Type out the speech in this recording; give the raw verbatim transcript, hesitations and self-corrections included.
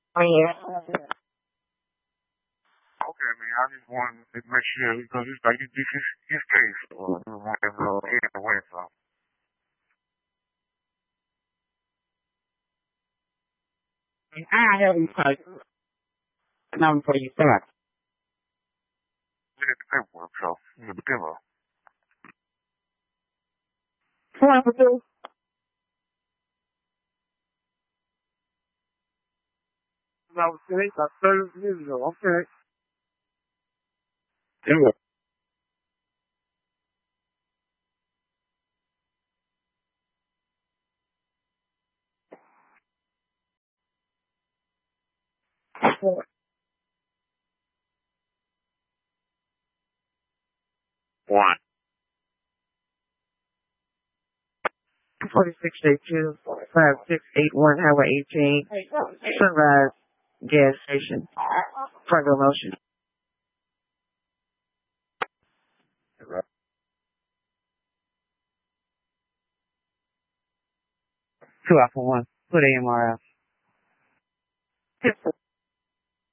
Oh, yeah. Okay, man. I just want to make sure because it's like this is his case. Or I want to go in away from. I have you type number for you start. Look at the paperwork, so it's a demo. What to do? Okay, that's thirty years ago. Okay. Do it. One. forty-six J two, five six eight one Highway eighteen, Sunrise Gas Station, Front Motion. Two Alpha One. Put A M R F.